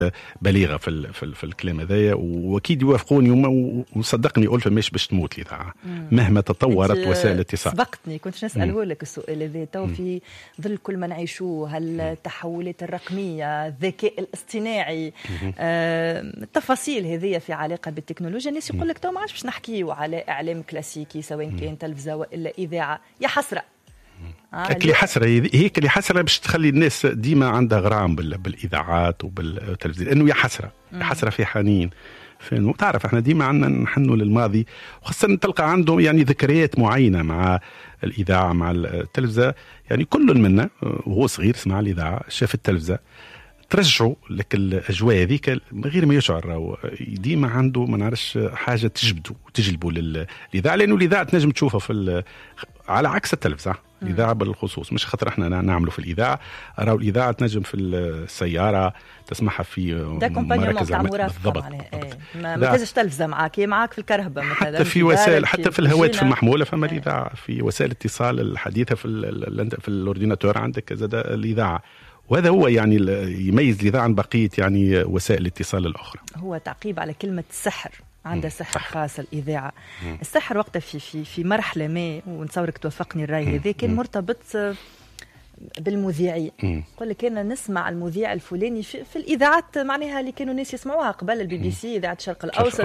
بليغه في الكلام هذايا، واكيد يوافقوني وصدقني ألفة مش باش تموت الاذاعه مهما تطورت وسائل الاتصال. سبقتني كنت نساله لك السؤال هذا تو في ظل كل ما نعيشوه، التحولات الرقميه، الذكاء الاصطناعي، التفاصيل هذه في علاقه بالتكنولوجيا. الناس يقول لك تو ما عادش باش نحكيو على اعلام كلاسيكي سواء كان تلفزه والا اذاعه. يا حسره اللي حسره هيك اللي حسره باش تخلي الناس ديما عندها غرام بالاذاعات وبالتلفزيون، لانه يا حسره في حنين. تعرف احنا ديما عندنا نحنوا للماضي، وخاصه تلقى عندهم يعني ذكريات معينه مع الاذاعه مع التلفزه. يعني كل منا وهو صغير سمع الاذاعه شاف التلفزه، ترجعوا لك الاجواء هذيك من غير ما يشعر. ديما عنده ما نعرفش حاجه تجلبه للاذاعه، لانه الاذاعه تنجم تشوفها على عكس التلفزه. الإذاعة بالخصوص مش خاطر احنا نعمله في الإذاعة، راهو الإذاعة تنجم في السيارة تسمعها في مراكز بالضبط. ما لازمش تلفزة معاك في الكرهبة مثلا، حتى في وسائل، حتى في الهواتف المحمولة فما الإذاعة، في وسائل الاتصال الحديثة في الأورديناتور عندك زاد الإذاعة. وهذا هو يعني يميز الإذاعة عن بقية يعني وسائل الاتصال الأخرى. هو تعقيب على كلمة السحر، عندها سحر خاص الإذاعة. السحر وقتها في مرحلة ما، ونتصورك توافقني الرأي هذا، كان مرتبط بالمذيعين. يقول لك أنا نسمع المذيع الفلاني في الإذاعات معناها اللي كانوا الناس يسمعوها قبل، البي بي سي، إذاعة الشرق الأوسط،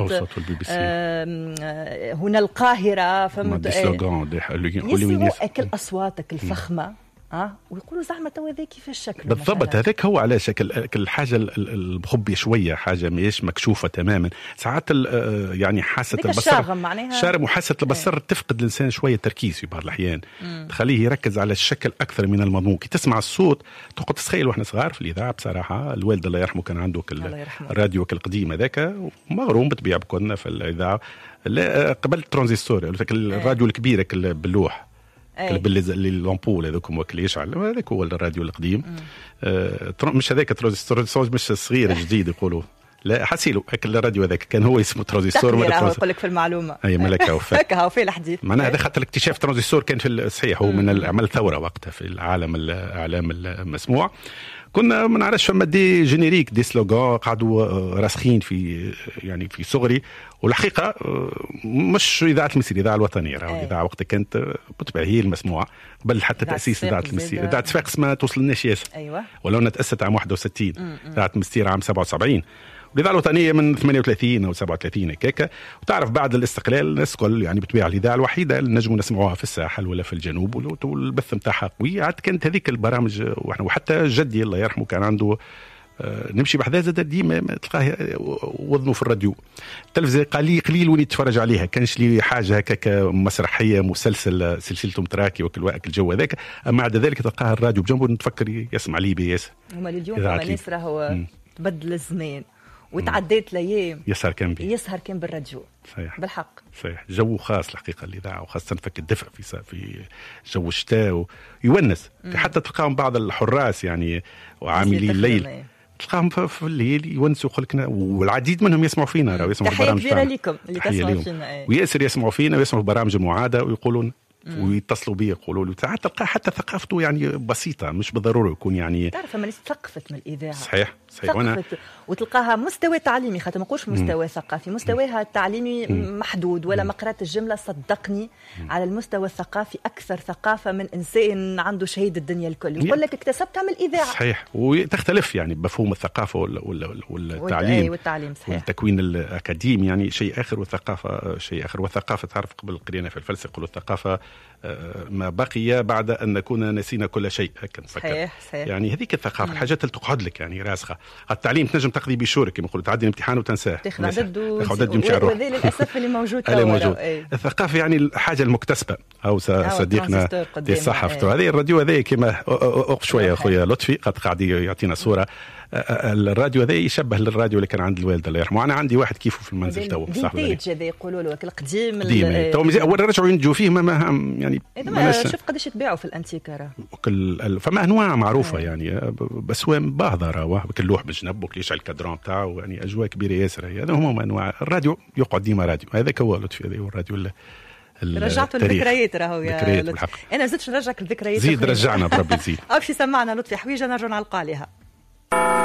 هنا القاهرة، فهمت؟ يسمعوا أكل أصواتك الفخمة ويقولوا زعما توا ذا كيفاش شكله بالضبط. هذاك هو على شكل الحاجه المخبيه شويه، حاجه ماهيش مكشوفه تماما. ساعات يعني حاسه البصر شارم وحاسه البصر تفقد الانسان شويه تركيز في بعض الاحيان، تخليه يركز على الشكل اكثر من المضمون. كي تسمع الصوت تقعد تتخيل. واحنا صغار في الاذاعه بصراحه الوالد الله يرحمه كان عنده الراديو القديم هذاك، مغروم بالطبيعه كنا في الاذاعه قبل الترانزستور، الراديو الكبير باللوح باللامبول هذوك وكل يشعل، هذاك هو الراديو القديم. مش هذاك ترانزستور، مش الصغير الجديد يقولوا، لا حسيلو اكل الراديو هذاك كان هو اسمه ترانزستور. يقول لك في المعلومه اي ملكه وفاك هكا في الحديث معناها هذا خاطر اكتشاف ترانزستور كان في الصحيح هو من عمل ثوره وقتها في العالم الاعلام المسموع. كنا ما نعرفش فما دي جينيريك دي سلوغان قعدوا راسخين في صغري. والحقيقه مش اذاعه المسير، الاذاعه الوطنيه، الاذاعه وقتها كانت بالطبع هي المسموعه قبل حتى تاسيس اذاعه المسير. اذاعه صفاقس ما توصلناش ياسر، ولو انها تاسست عام 61، اذاعه المسير عام 77، الإذاعة الوطنية من 38 أو 37 هكاك. وتعرف بعد الاستقلال الناس الكل يعني بتبيع الإذاعة الوحيدة اللي نجموا نسمعوها في الساحل ولا في الجنوب، والبث نتاعها قوي. عاد كانت هذيك البرامج، وحتى جدي الله يرحمه كان عنده نمشي بحذا زاد ديما تلقاه وضنه في الراديو. التلفزة قليل وين يتفرج عليها، كانش لي حاجة هكاك مسرحية مسلسل سلسلة متراكي وكل الجو هذاك. أما بعد ذلك تلقاه الراديو بجنبه نتفكر يسمع ليبي ياسر. هما اليوم فما ناس راهو تبدل الزمان وتعديت الايام يسهر كان بالراديو. صحيح بالحق صحيح. جو خاص الحقيقه الاذاعه، وخاصه فك الدفء في جو الشتاء ويونس. حتى تلقاهم بعض الحراس يعني وعاملي الليل تلقاهم في الليل يونسوا يقول، والعديد منهم يسمعوا فينا، راهو يسمعوا برامج كبيره لكم اللي تسمعوا فينا، وياسر يسمعوا فينا ويسمعوا برامج المعاده ويقولون ويتصلوا بي يقولوا له. ساعات تلقى حتى ثقافته يعني بسيطه، مش بالضروره يكون يعني تعرف ما ثقفت من الاذاعه. صحيح وانا وتلقاها مستوى تعليمي، خاطر ما نقولش مستوى ثقافي، مستواها التعليمي محدود ولا ما قرات الجمله. صدقني على المستوى الثقافي اكثر ثقافه من انسان عنده شهيد الدنيا الكل يقول لك اكتسبتها من الاذاعه. صحيح. وتختلف يعني بمفهوم الثقافه والتعليم صحيح. والتكوين الاكاديمي يعني شيء اخر، والثقافه شيء اخر. والثقافه تعرف قبل قرينا في الفلسفه يقولوا الثقافه ما بقي بعد أن نكون نسينا كل شيء. صحيح. يعني هذيك الثقافة الحاجات اللي تقعد لك يعني راسخة. التعليم تنجم تقضي بشورك كما يقولوا، تعدي الامتحان وتنساه، تاخذ ضده وهذا للأسف اللي موجود. الثقافة يعني الحاجة المكتسبة. أو صديقنا دي الصحف هذه الراديو هذا كما أوقف شوية أخويا لطفي قد قاعد يعطينا صورة. الراديو هذا يشبه للراديو اللي كان عند الوالد الله يرحمه. انا عندي واحد كيفه في المنزل تو صاحبي هذا يقولوا له القديم تو اول رجعوا ينتجوا فيه ما يعني شوف قداش يتباعوا في الانتيكا فما انواع معروفه يعني باسواق باهظه كل لوح بالجنب وكل يشعل الكادرون تاعو يعني اجواء كبيره ياسر. هذا هما انواع الراديو يقعد ديما راديو. هذاك هو لطفي هذا هو الراديو رجعتوا الذكريات راهو يا لطفي. انا زدت نرجعك الذكريات زيد رجعنا بربي زيد. او شي سمعنا لطفي حويجه نرجع نعلق عليها.